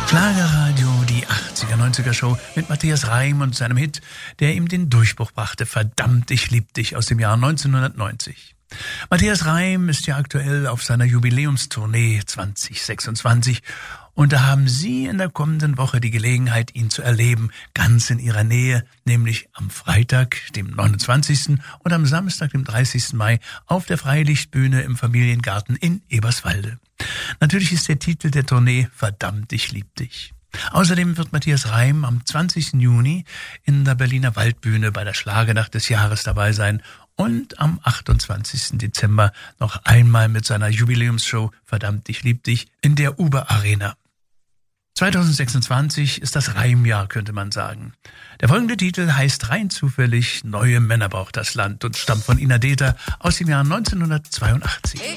Schlagerradio, die 80er, 90er Show mit Matthias Reim und seinem Hit, der ihm den Durchbruch brachte, Verdammt, ich lieb dich, aus dem Jahr 1990. Matthias Reim ist ja aktuell auf seiner Jubiläumstournee 2026 und da haben Sie in der kommenden Woche die Gelegenheit, ihn zu erleben, ganz in Ihrer Nähe, nämlich am Freitag, dem 29. und am Samstag, dem 30. Mai auf der Freilichtbühne im Familiengarten in Eberswalde. Natürlich ist der Titel der Tournee Verdammt, ich lieb dich. Außerdem wird Matthias Reim am 20. Juni in der Berliner Waldbühne bei der Schlagernacht des Jahres dabei sein und am 28. Dezember noch einmal mit seiner Jubiläumsshow Verdammt, ich lieb dich in der Uber Arena. 2026 ist das Reimjahr, könnte man sagen. Der folgende Titel heißt rein zufällig Neue Männer braucht das Land und stammt von Ina Deter aus dem Jahr 1982.